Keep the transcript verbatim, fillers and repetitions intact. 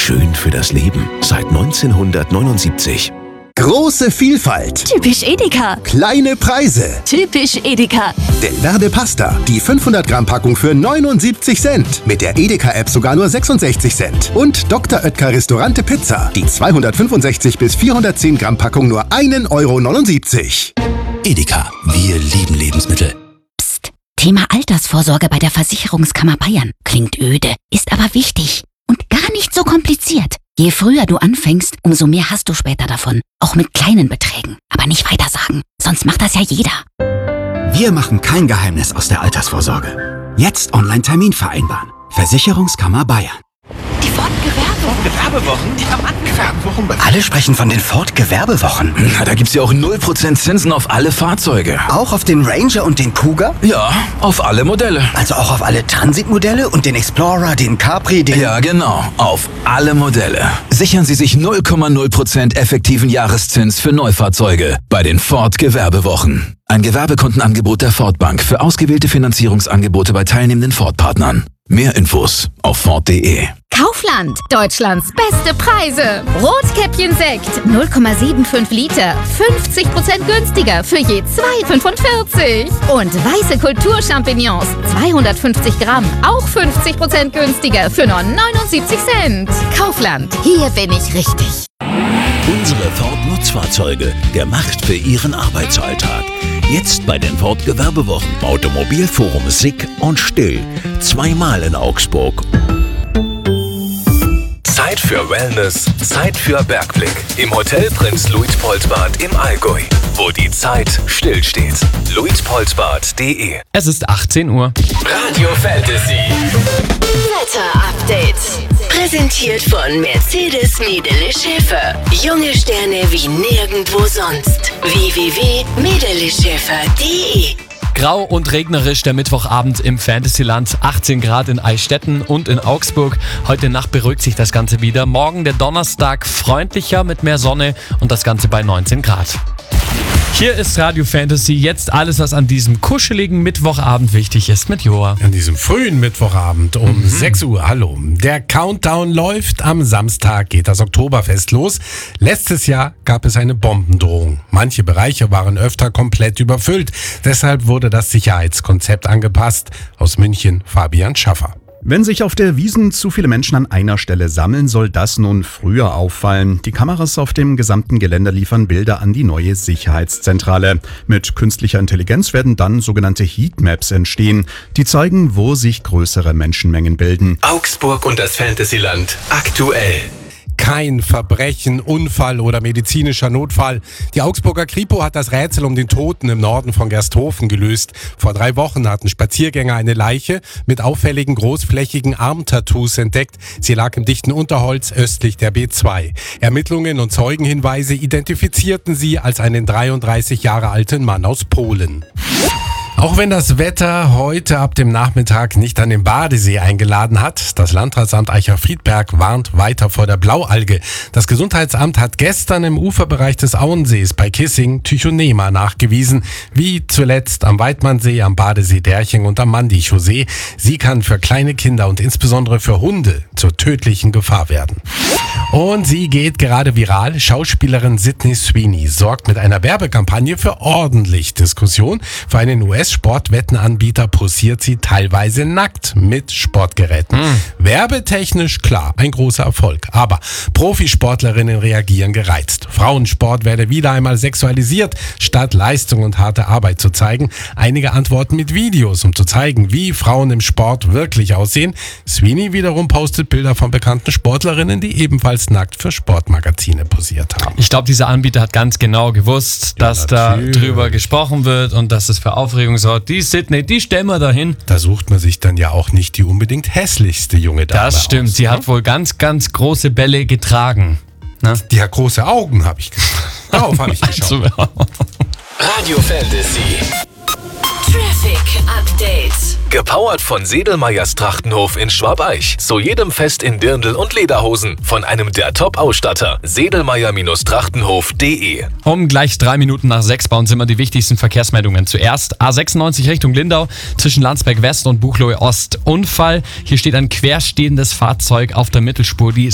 Schön für das Leben seit neunzehnhundertneunundsiebzig. Große Vielfalt. Typisch Edeka. Kleine Preise. Typisch Edeka. Delverde Pasta. Die fünfhundert Gramm Packung für neunundsiebzig Cent. Mit der Edeka-App sogar nur sechsundsechzig Cent. Und Doktor Oetker Restaurante Pizza. Die zweihundertfünfundsechzig bis vierhundertzehn Gramm Packung nur ein Euro neunundsiebzig. Edeka, wir lieben Lebensmittel. Psst. Thema Altersvorsorge bei der Versicherungskammer Bayern. Klingt öde, ist aber wichtig. Und gar nicht so kompliziert. Je früher du anfängst, umso mehr hast du später davon. Auch mit kleinen Beträgen. Aber nicht weitersagen, sonst macht das ja jeder. Wir machen kein Geheimnis aus der Altersvorsorge. Jetzt Online-Termin vereinbaren. Versicherungskammer Bayern. Die Fortgewerbe. Gewerbewochen? Die haben Gewerbewochen. Alle sprechen von den Ford-Gewerbewochen. Na, da gibt's ja auch null Prozent Zinsen auf alle Fahrzeuge. Auch auf den Ranger und den Cougar? Ja, auf alle Modelle. Also auch auf alle Transit-Modelle und den Explorer, den Capri, den... Ja, genau. Auf alle Modelle. Sichern Sie sich null Komma null Prozent effektiven Jahreszins für Neufahrzeuge bei den Ford Gewerbewochen. Ein Gewerbekundenangebot der Ford Bank für ausgewählte Finanzierungsangebote bei teilnehmenden Ford-Partnern. Mehr Infos auf Ford punkt de. Kaufland, Deutschlands beste Preise. Rotkäppchen-Sekt, null Komma fünfundsiebzig Liter, fünfzig Prozent günstiger für je zwei Komma fünfundvierzig. Und weiße Kulturchampignons, zweihundertfünfzig Gramm, auch fünfzig Prozent günstiger für nur neunundsiebzig Cent. Kaufland, hier bin ich richtig. Unsere Ford-Nutzfahrzeuge, gemacht für Ihren Arbeitsalltag. Jetzt bei den Ford Gewerbewochen. Automobilforum Sick und Still. Zweimal in Augsburg. Zeit für Wellness, Zeit für Bergblick. Im Hotel Prinz Luitpoldbad im Allgäu. Wo die Zeit stillsteht. luitpoldbad punkt de. Es ist achtzehn Uhr. Radio Fantasy. Wetter-Update. Präsentiert von Mercedes Medele Schäfer. Junge Sterne wie nirgendwo sonst. w w w punkt medele schäfer punkt de. Grau und regnerisch der Mittwochabend im Fantasyland. achtzehn Grad in Eichstätten und in Augsburg. Heute Nacht beruhigt sich das Ganze wieder. Morgen der Donnerstag freundlicher mit mehr Sonne und das Ganze bei neunzehn Grad. Hier ist Radio Fantasy. Jetzt alles, was an diesem kuscheligen Mittwochabend wichtig ist mit Joa. An diesem frühen Mittwochabend um mhm. sechs Uhr. Hallo. Der Countdown läuft. Am Samstag geht das Oktoberfest los. Letztes Jahr gab es eine Bombendrohung. Manche Bereiche waren öfter komplett überfüllt. Deshalb wurde das Sicherheitskonzept angepasst. Aus München Fabian Schaffer. Wenn sich auf der Wiesn zu viele Menschen an einer Stelle sammeln, soll das nun früher auffallen. Die Kameras auf dem gesamten Gelände liefern Bilder an die neue Sicherheitszentrale. Mit künstlicher Intelligenz werden dann sogenannte Heatmaps entstehen, die zeigen, wo sich größere Menschenmengen bilden. Augsburg und das Fantasyland aktuell. Kein Verbrechen, Unfall oder medizinischer Notfall. Die Augsburger Kripo hat das Rätsel um den Toten im Norden von Gersthofen gelöst. Vor drei Wochen hatten Spaziergänger eine Leiche mit auffälligen großflächigen Armtattoos entdeckt. Sie lag im dichten Unterholz östlich der B zwei. Ermittlungen und Zeugenhinweise identifizierten sie als einen dreiunddreißig Jahre alten Mann aus Polen. Auch wenn das Wetter heute ab dem Nachmittag nicht an den Badesee eingeladen hat, das Landratsamt Eicher-Friedberg warnt weiter vor der Blaualge. Das Gesundheitsamt hat gestern im Uferbereich des Auensees bei Kissing Tychonema nachgewiesen, wie zuletzt am Weidmannsee, am Badesee Derching und am Mandichow-See. Sie kann für kleine Kinder und insbesondere für Hunde zur tödlichen Gefahr werden. Und sie geht gerade viral. Schauspielerin Sydney Sweeney sorgt mit einer Werbekampagne für ordentlich Diskussion. Für einen U S-Sportwettenanbieter posiert sie teilweise nackt mit Sportgeräten. Mhm. Werbetechnisch klar, ein großer Erfolg. Aber Profisportlerinnen reagieren gereizt. Frauensport werde wieder einmal sexualisiert, statt Leistung und harte Arbeit zu zeigen. Einige antworten mit Videos, um zu zeigen, wie Frauen im Sport wirklich aussehen. Sweeney wiederum postet Bilder von bekannten Sportlerinnen, die ebenfalls nackt für Sportmagazine posiert haben. Ich glaube, dieser Anbieter hat ganz genau gewusst, ja, dass natürlich da drüber gesprochen wird und dass es für Aufregung sorgt. Die Sydney, die stellen wir dahin. Da sucht man sich dann ja auch nicht die unbedingt hässlichste junge Dame Das stimmt, aus, sie ne? hat wohl ganz, ganz große Bälle getragen. Ne? Die hat große Augen, habe ich gesagt. Darauf habe ich geschaut. Radio Fantasy. Traffic Update. Gepowert von Sedelmeyers Trachtenhof in Schwabeich. Zu jedem Fest in Dirndl und Lederhosen. Von einem der Top-Ausstatter. Sedelmeyer Trachtenhof punkt de. Um gleich drei Minuten nach sechs bauen Sie immer die wichtigsten Verkehrsmeldungen. Zuerst A sechsundneunzig Richtung Lindau zwischen Landsberg West und Buchloe Ost. Unfall. Hier steht ein querstehendes Fahrzeug auf der Mittelspur. Die